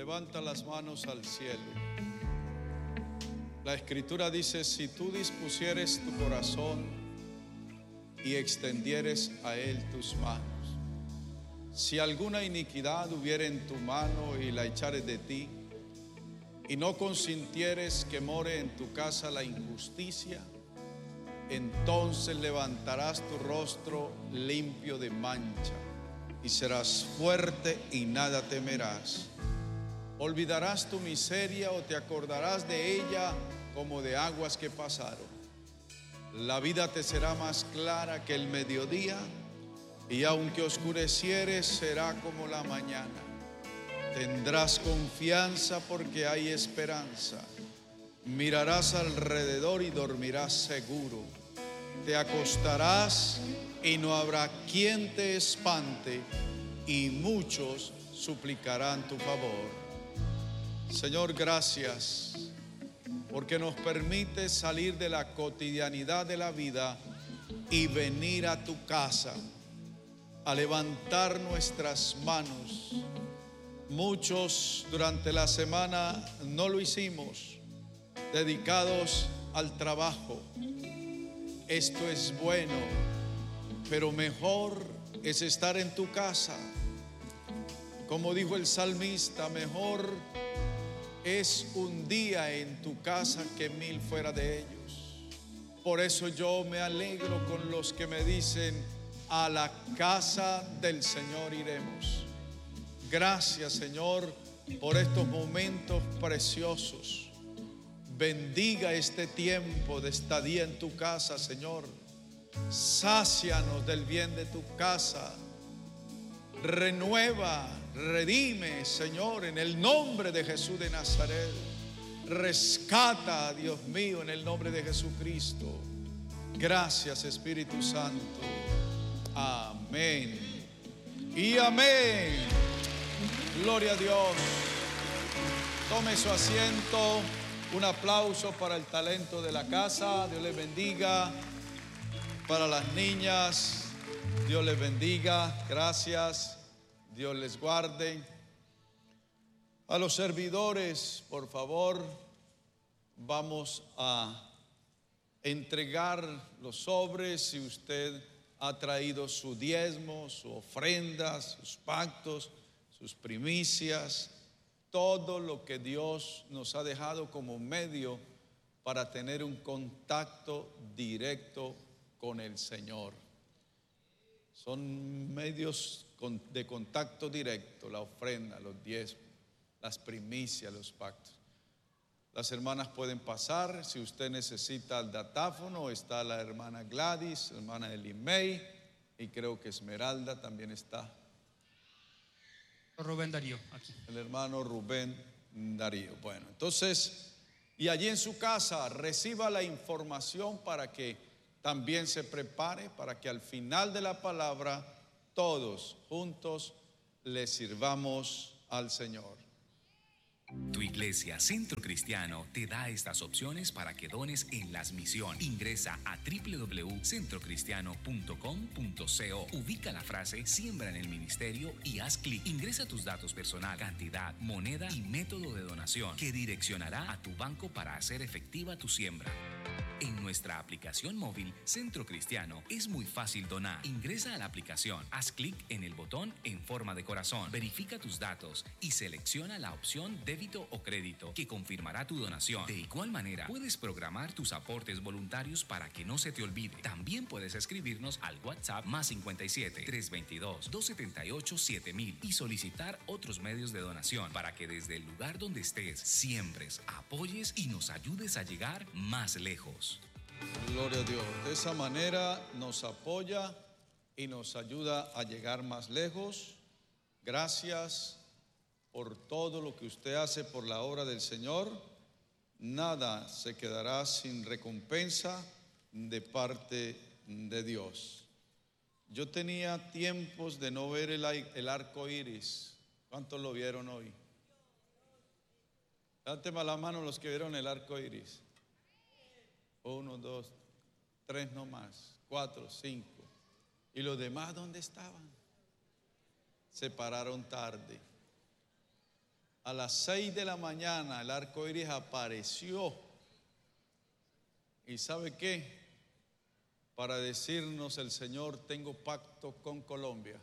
Levanta las manos al cielo. La Escritura dice: si tú dispusieres tu corazón y extendieres a Él tus manos, si alguna iniquidad hubiere en tu mano y la echares de ti, y no consintieres que more en tu casa la injusticia, entonces levantarás tu rostro limpio de mancha y serás fuerte y nada temerás. Olvidarás tu miseria o te acordarás de ella como de aguas que pasaron. La vida te será más clara que el mediodía, y aunque oscureciere será como la mañana. Tendrás confianza porque hay esperanza. Mirarás alrededor y dormirás seguro. Te acostarás y no habrá quien te espante, y muchos suplicarán tu favor. Señor, gracias porque nos permite salir de la cotidianidad de la vida y venir a tu casa a levantar nuestras manos. Muchos durante la semana no lo hicimos, dedicados al trabajo. Esto es bueno, pero mejor es estar en tu casa. Como dijo el salmista, mejor es un día en tu casa que 1000 fuera de ellos. Por eso yo me alegro con los que me dicen: a la casa del Señor iremos. Gracias, Señor, por estos momentos preciosos. Bendiga este tiempo de estadía en tu casa, Señor. Sácianos del bien de tu casa. Renueva, redime, Señor, en el nombre de Jesús de Nazaret. Rescata, Dios mío, en el nombre de Jesucristo. Gracias, Espíritu Santo. Amén y amén. Gloria a Dios. Tome su asiento. Un aplauso para el talento de la casa. Dios les bendiga. Para las niñas, Dios les bendiga. Gracias. Dios les guarde. A los servidores, por favor, vamos a entregar los sobres. Si usted ha traído su diezmo, su ofrenda, sus pactos, sus primicias, todo lo que Dios nos ha dejado como medio para tener un contacto directo con el Señor. Son medios de contacto directo: la ofrenda, los diezmos, las primicias, los pactos. Las hermanas pueden pasar. Si usted necesita el datáfono, está la hermana Gladys, la hermana Elimei, y creo que Esmeralda también está. Rubén Darío, aquí. El hermano Rubén Darío. Bueno, entonces, y allí en su casa reciba la información para que también se prepare, para que al final de la palabra todos juntos le sirvamos al Señor. Tu iglesia Centro Cristiano te da estas opciones para que dones en las misiones. Ingresa a www.centrocristiano.com.co. Ubica la frase "Siembra en el ministerio" y haz clic. Ingresa tus datos personal, cantidad, moneda y método de donación, que direccionará a tu banco para hacer efectiva tu siembra. En nuestra aplicación móvil Centro Cristiano es muy fácil donar. Ingresa a la aplicación, haz clic en el botón en forma de corazón, verifica tus datos y selecciona la opción débito o crédito, que confirmará tu donación. De igual manera, puedes programar tus aportes voluntarios para que no se te olvide. También puedes escribirnos al WhatsApp +57 322 278 7000 y solicitar otros medios de donación para que desde el lugar donde estés siembres, apoyes y nos ayudes a llegar más lejos. Gloria a Dios. De esa manera nos apoya y nos ayuda a llegar más lejos. Gracias por todo lo que usted hace por la obra del Señor. Nada se quedará sin recompensa de parte de Dios. Yo tenía tiempos de no ver el arco iris. ¿Cuántos lo vieron hoy? Levánteme la mano los que vieron el arco iris. 1, 2, 3 no más, 4, 5. ¿Y los demás dónde estaban? Se pararon tarde. A las 6 de la mañana el arco iris apareció. ¿Y sabe qué? Para decirnos el Señor: tengo pacto con Colombia.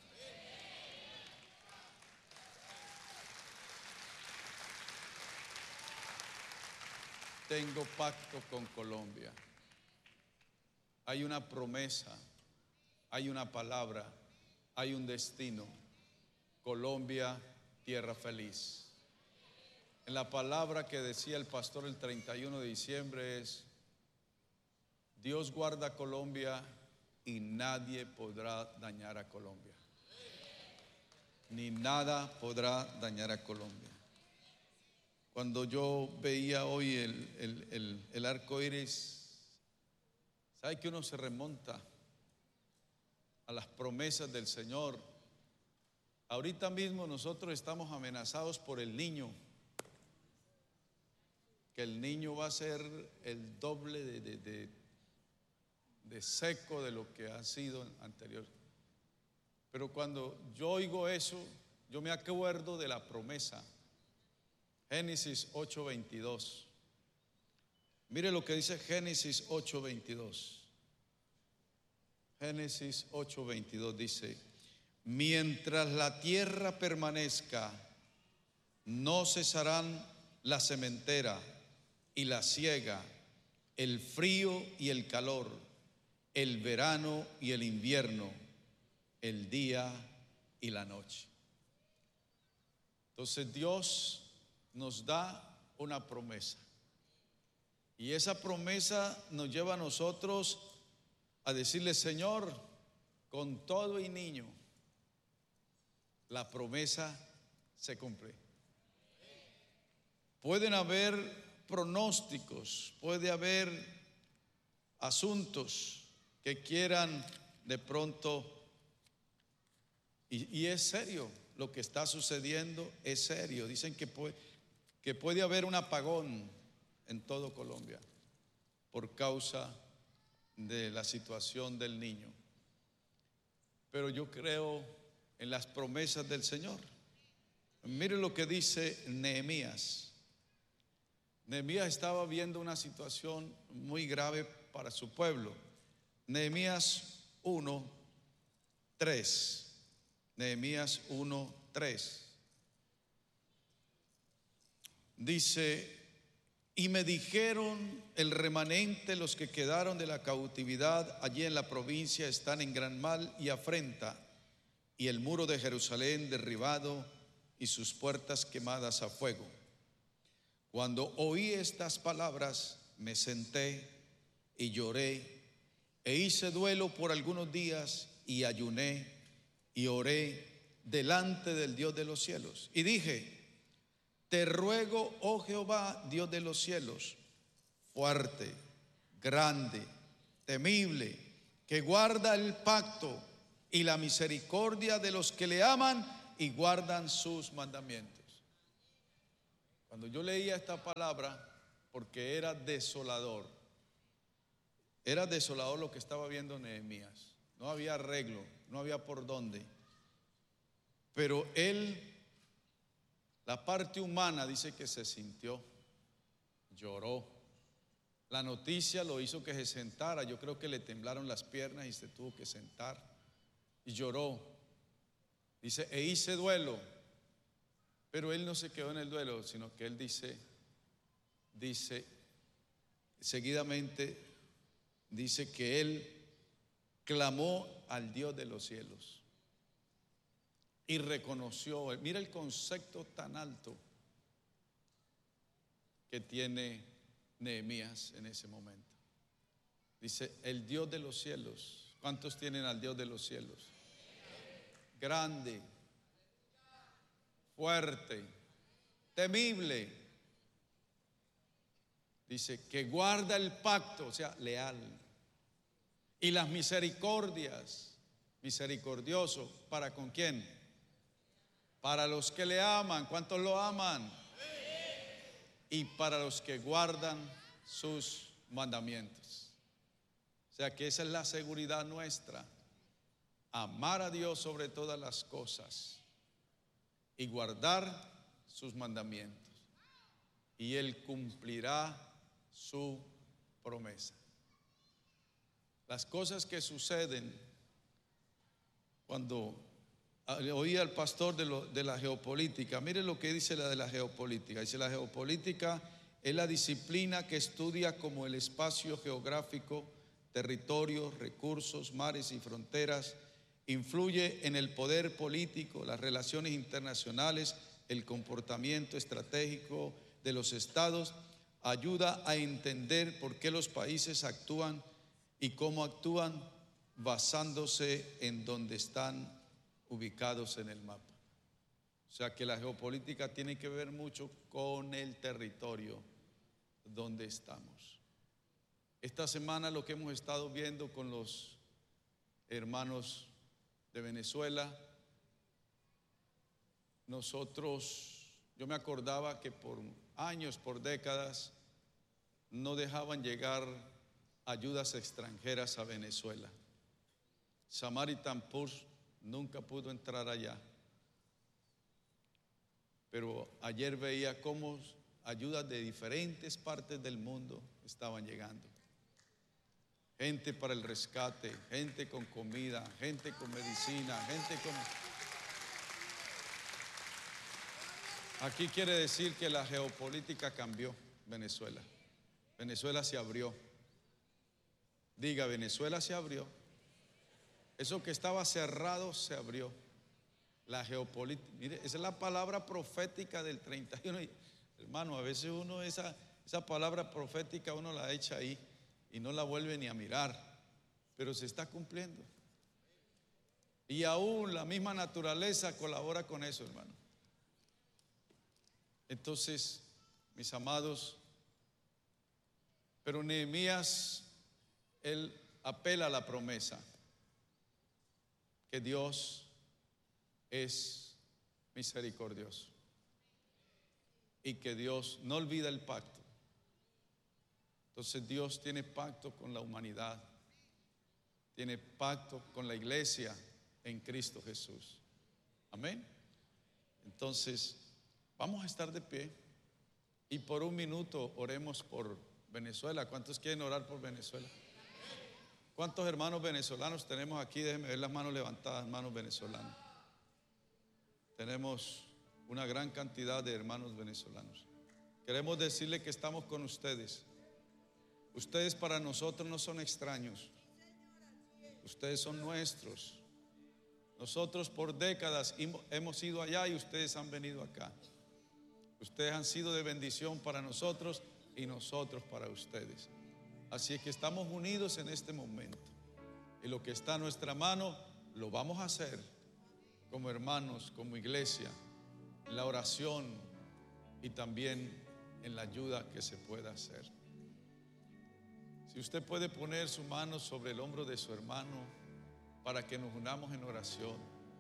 Tengo pacto con Colombia. Hay una promesa, hay una palabra, hay un destino. Colombia, tierra feliz. En la palabra que decía el pastor el 31 de diciembre es: Dios guarda a Colombia y nadie podrá dañar a Colombia. Ni nada podrá dañar a Colombia. Cuando yo veía hoy el arco iris, ¿sabe que uno se remonta a las promesas del Señor? Ahorita mismo nosotros estamos amenazados por el niño, que el niño va a ser el doble de seco de lo que ha sido anterior. Pero cuando yo oigo eso, yo me acuerdo de la promesa. Génesis 8:22. Mire lo que dice Génesis 8:22. Génesis 8:22 dice: mientras la tierra permanezca, no cesarán la sementera y la siega, el frío y el calor, el verano y el invierno, el día y la noche. Entonces Dios nos da una promesa, y esa promesa nos lleva a nosotros a decirle: Señor, con todo y niño, la promesa se cumple. Pueden haber pronósticos, puede haber asuntos que quieran de pronto, y es serio, lo que está sucediendo es serio. Dicen que puede haber un apagón en todo Colombia por causa de la situación del niño. Pero yo creo en las promesas del Señor. Mire lo que dice Nehemías. Nehemías estaba viendo una situación muy grave para su pueblo. Nehemías 1:3. Nehemías 1:3. Dice: y me dijeron el remanente, los que quedaron de la cautividad allí en la provincia, están en gran mal y afrenta, y el muro de Jerusalén derribado y sus puertas quemadas a fuego. Cuando oí estas palabras, me senté y lloré e hice duelo por algunos días, y ayuné y oré delante del Dios de los cielos. Y dije: te ruego, oh Jehová, Dios de los cielos, fuerte, grande, temible, que guarda el pacto y la misericordia de los que le aman y guardan sus mandamientos. Cuando yo leía esta palabra, porque era desolador lo que estaba viendo Nehemías. No había arreglo, no había por dónde. Pero él, la parte humana, dice que se sintió, lloró. La noticia lo hizo que se sentara. Yo creo que le temblaron las piernas y se tuvo que sentar y lloró. Dice: e hice duelo. Pero él no se quedó en el duelo, sino que él dice seguidamente, dice que él clamó al Dios de los cielos y reconoció. Mira el concepto tan alto que tiene Nehemías en ese momento. Dice: el Dios de los cielos. ¿Cuántos tienen al Dios de los cielos? Grande, fuerte, temible. Dice que guarda el pacto, o sea, leal, y las misericordias, misericordioso. ¿Para con quién? Para los que le aman. ¿Cuántos lo aman? Y para los que guardan sus mandamientos. O sea que esa es la seguridad nuestra: amar a Dios sobre todas las cosas y guardar sus mandamientos y Él cumplirá su promesa. Las cosas que suceden cuando oí al pastor de la geopolítica, mire lo que dice la de la geopolítica. Dice: la geopolítica es la disciplina que estudia cómo el espacio geográfico, territorios, recursos, mares y fronteras influye en el poder político, las relaciones internacionales, el comportamiento estratégico de los estados. Ayuda a entender por qué los países actúan y cómo actúan, basándose en donde están ubicados en el mapa. O sea que la geopolítica tiene que ver mucho con el territorio donde estamos. Esta semana lo que hemos estado viendo con los hermanos de Venezuela, yo me acordaba que por años, por décadas, no dejaban llegar ayudas extranjeras a Venezuela. Samaritan Purse nunca pudo entrar allá. Pero ayer veía cómo ayudas de diferentes partes del mundo estaban llegando. Gente para el rescate, gente con comida, gente con medicina, gente con... Aquí quiere decir que la geopolítica cambió Venezuela. Venezuela se abrió. Diga: Venezuela se abrió. Eso que estaba cerrado se abrió. La geopolítica, mire, esa es la palabra profética del 31. Hermano, a veces uno esa palabra profética uno la echa ahí y no la vuelve ni a mirar, pero se está cumpliendo. Y aún la misma naturaleza colabora con eso, hermano. Entonces, mis amados, pero Nehemías, él apela a la promesa que Dios es misericordioso y que Dios no olvida el pacto. Entonces Dios tiene pacto con la humanidad, tiene pacto con la iglesia en Cristo Jesús. Amén. Entonces vamos a estar de pie y por un minuto oremos por Venezuela. ¿Cuántos quieren orar por Venezuela? ¿Cuántos hermanos venezolanos tenemos aquí? Déjenme ver las manos levantadas, hermanos venezolanos. Tenemos una gran cantidad de hermanos venezolanos. Queremos decirle que estamos con ustedes. Ustedes para nosotros no son extraños. Ustedes son nuestros. Nosotros por décadas hemos ido allá y ustedes han venido acá. Ustedes han sido de bendición para nosotros y nosotros para ustedes. Así es que estamos unidos en este momento. Y lo que está a nuestra mano lo vamos a hacer como hermanos, como iglesia, en la oración y también en la ayuda que se pueda hacer. Si usted puede poner su mano sobre el hombro de su hermano para que nos unamos en oración.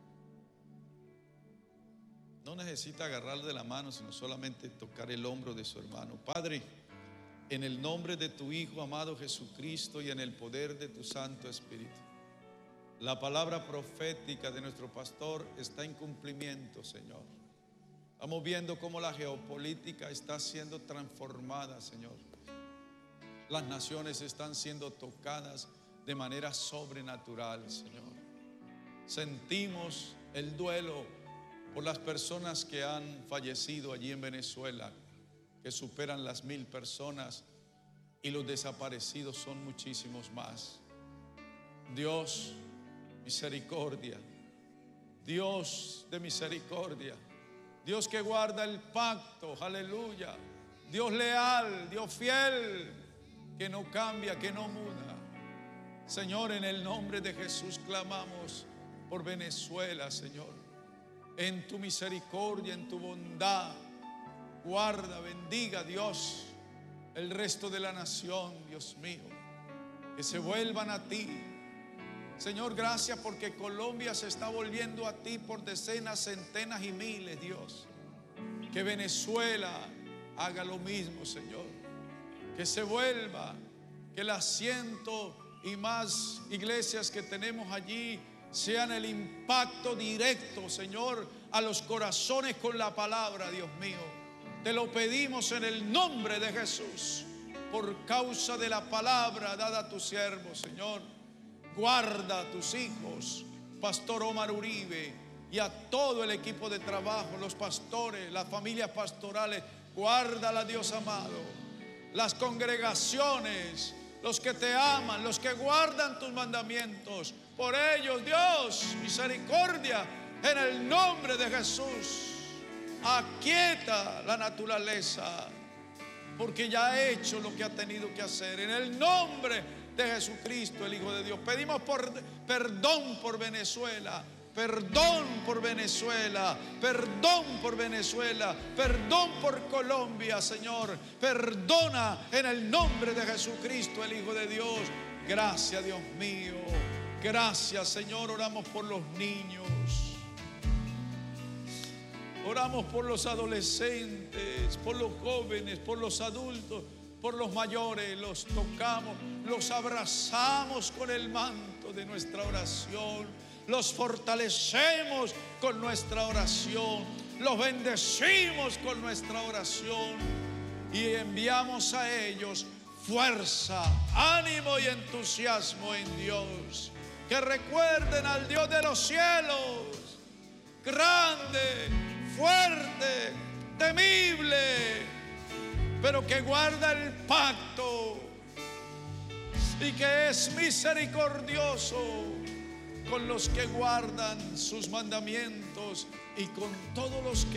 No necesita agarrarle de la mano, sino solamente tocar el hombro de su hermano. Padre, en el nombre de tu Hijo amado Jesucristo y en el poder de tu Santo Espíritu, la palabra profética de nuestro pastor está en cumplimiento, Señor. Estamos viendo cómo la geopolítica está siendo transformada, Señor. Las naciones están siendo tocadas de manera sobrenatural, Señor. Sentimos el duelo por las personas que han fallecido allí en Venezuela, que superan las 1000 personas, y los desaparecidos son muchísimos más. Dios, misericordia. Dios de misericordia. Dios que guarda el pacto, aleluya. Dios leal, Dios fiel, que no cambia, que no muda. Señor, en el nombre de Jesús clamamos por Venezuela, Señor. En tu misericordia, en tu bondad, guarda, bendiga, Dios, el resto de la nación, Dios mío, que se vuelvan a ti. Señor, gracias porque Colombia se está volviendo a ti por decenas, centenas y miles, Dios. Que Venezuela haga lo mismo, Señor. Que se vuelva, que las 100 y más iglesias que tenemos allí sean el impacto directo, Señor, a los corazones con la palabra, Dios mío. Te lo pedimos en el nombre de Jesús, por causa de la palabra dada a tu siervo, Señor. Guarda a tus hijos, Pastor Omar Uribe, y a todo el equipo de trabajo, los pastores, las familias pastorales. Guárdala, Dios amado. Las congregaciones, los que te aman, los que guardan tus mandamientos. Por ellos, Dios, misericordia en el nombre de Jesús. Aquieta la naturaleza, porque ya ha hecho lo que ha tenido que hacer. En el nombre de Jesucristo, el Hijo de Dios, pedimos perdón por Venezuela. Perdón por Venezuela, perdón por Venezuela, perdón por Colombia, Señor. Perdona en el nombre de Jesucristo, el Hijo de Dios. Gracias, Dios mío. Gracias, Señor. Oramos por los niños. Oramos por los adolescentes, por los jóvenes, por los adultos, por los mayores. Los tocamos, los abrazamos con el manto de nuestra oración. Los fortalecemos con nuestra oración. Los bendecimos con nuestra oración. Y enviamos a ellos fuerza, ánimo y entusiasmo en Dios. Que recuerden al Dios de los cielos, grande, fuerte, temible, pero que guarda el pacto y que es misericordioso con los que guardan sus mandamientos y con todos los que